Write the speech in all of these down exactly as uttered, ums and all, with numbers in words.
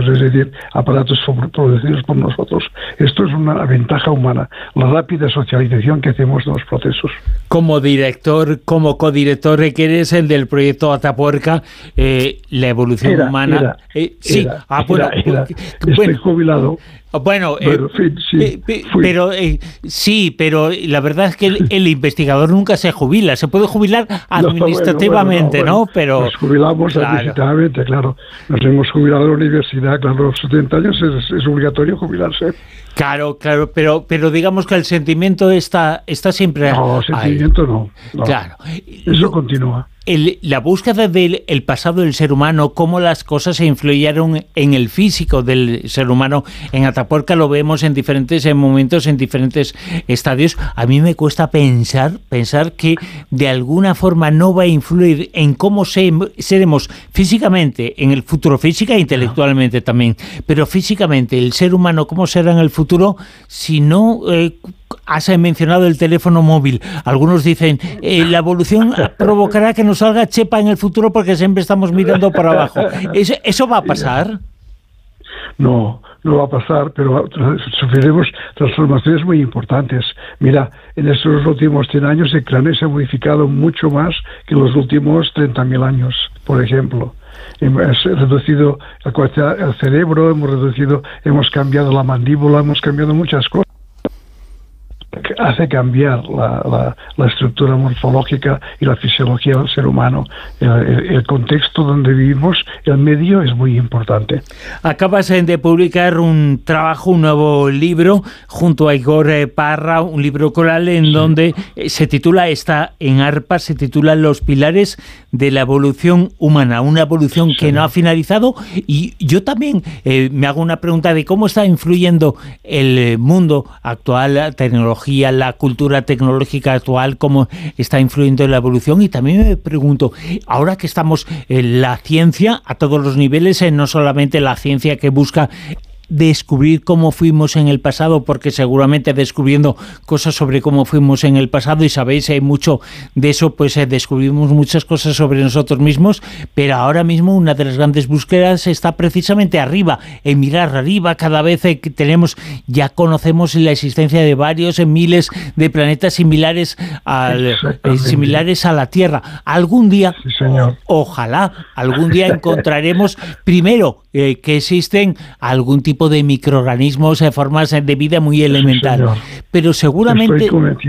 es decir, aparatos producidos por nosotros. Esto es una ventaja humana, la rápida socialización que hacemos de los procesos. Como director, como codirector que eres el del proyecto Atapuerca, eh, la evolución era, humana... Era, eh, sí, era, ah, bueno, era, era. Estoy bueno, jubilado. Bueno, Bueno, eh, fin, sí, eh, pero eh, sí, pero la verdad es que el, el investigador nunca se jubila. Se puede jubilar administrativamente, no, bueno, bueno, ¿no? bueno, Pero nos jubilamos claro. administrativamente, claro. Nos hemos jubilado en la universidad, claro, a los setenta años es, es obligatorio jubilarse. Claro, claro, pero pero digamos que el sentimiento está está siempre No, sentimiento no, no. Claro. Eso continúa. El, la búsqueda del el pasado del ser humano, cómo las cosas se influyeron en el físico del ser humano, en Atapuerca lo vemos en diferentes en momentos, en diferentes estadios. A mí me cuesta pensar, pensar que de alguna forma no va a influir en cómo se, seremos físicamente en el futuro, física e intelectualmente también, pero físicamente el ser humano, cómo será en el futuro, si no... Eh, has mencionado el teléfono móvil. Algunos dicen, eh, la evolución provocará que nos salga chepa en el futuro porque siempre estamos mirando para abajo. ¿Eso, eso va a pasar? No, no va a pasar, pero sufriremos transformaciones muy importantes. Mira, en estos últimos cien años el cráneo se ha modificado mucho más que en los últimos treinta mil años, por ejemplo. Hemos reducido la capacidad del cerebro, hemos reducido, hemos cambiado la mandíbula, hemos cambiado muchas cosas. Hace cambiar la, la, la estructura morfológica y la fisiología del ser humano. El, el, el contexto donde vivimos, el medio es muy importante. Acabas de publicar un trabajo, un nuevo libro, junto a Igor Parra, un libro coral en sí. donde se titula, está en ARPA, se titula Los pilares de la evolución humana, una evolución sí. que no ha finalizado. Y yo también eh, me hago una pregunta de cómo está influyendo el mundo actual, la tecnología, la cultura tecnológica actual, cómo está influyendo en la evolución. Y también me pregunto, ahora que estamos en la ciencia a todos los niveles, no solamente la ciencia que busca descubrir cómo fuimos en el pasado, porque seguramente descubriendo cosas sobre cómo fuimos en el pasado, y sabéis, hay mucho de eso, pues eh, descubrimos muchas cosas sobre nosotros mismos, pero ahora mismo una de las grandes búsquedas está precisamente arriba, en mirar arriba. Cada vez eh, que tenemos, ya conocemos la existencia de varios, eh, miles de planetas similares, al, eh, similares a la Tierra. Algún día, sí, señor. O, ojalá, algún día encontraremos, primero, eh, que existen algún tipo de microorganismos, de formas de vida muy elemental, sí, pero seguramente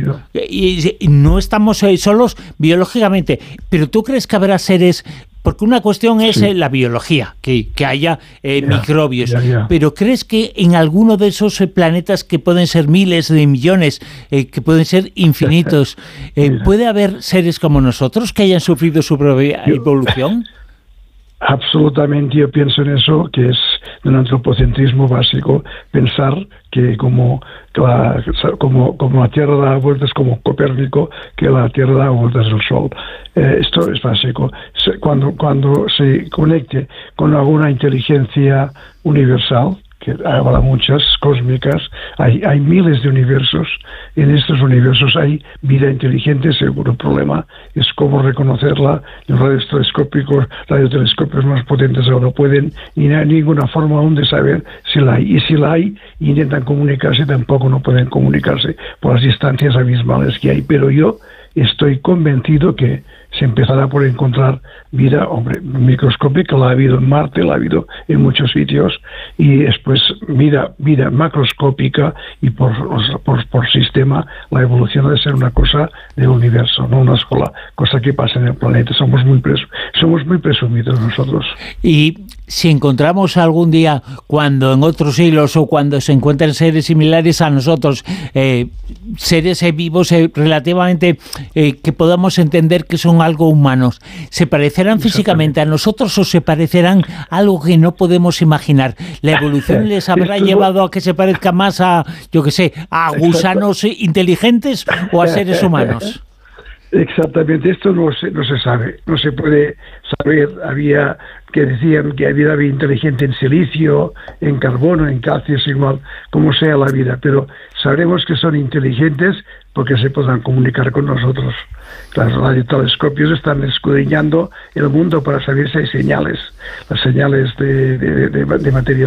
y, y no estamos eh, solos biológicamente, pero ¿tú crees que habrá seres? Porque una cuestión es sí. eh, la biología, que, que haya eh, yeah, microbios, yeah, yeah. pero ¿crees que en alguno de esos eh, planetas que pueden ser miles de millones, eh, que pueden ser infinitos, eh, puede haber seres como nosotros que hayan sufrido su propia evolución? Absolutamente, yo pienso en eso, que es un antropocentrismo básico, pensar que como la, como, como la Tierra da vueltas, como Copérnico, que la Tierra da vueltas al Sol. Eh, esto es básico. Cuando, cuando se conecte con alguna inteligencia universal, que habrá muchas, cósmicas, hay, hay miles de universos, en estos universos hay vida inteligente, seguro. El problema es cómo reconocerla. Los radiotelescópicos, radiotelescopios más potentes ahora pueden, y no hay ninguna forma aún de saber si la hay, y si la hay, intentan comunicarse, tampoco no pueden comunicarse por las distancias abismales que hay, pero yo estoy convencido que se empezará por encontrar vida, hombre, microscópica, la ha habido en Marte, la ha habido en muchos sitios, y después vida, vida macroscópica, y por, por, por sistema la evolución ha de ser una cosa del universo, no una sola cosa que pasa en el planeta. Somos muy presu somos muy presumidos nosotros. Y si encontramos algún día, cuando en otros siglos o cuando se encuentran seres similares a nosotros, eh, seres eh, vivos eh, relativamente eh, que podamos entender que son algo humanos, ¿se parecerán físicamente a nosotros o se parecerán a algo que no podemos imaginar? ¿La evolución les habrá Esto llevado a que se parezca más a, yo qué sé, a gusanos inteligentes o a seres humanos? Exactamente, esto no se, no se sabe, no se puede saber. Había que decían que había vida inteligente en silicio, en carbono, en calcio, es igual, como sea la vida, pero sabremos que son inteligentes porque se podrán comunicar con nosotros. Los radiotelescopios están escudriñando el mundo para saber si hay señales, las señales de, de, de, de materia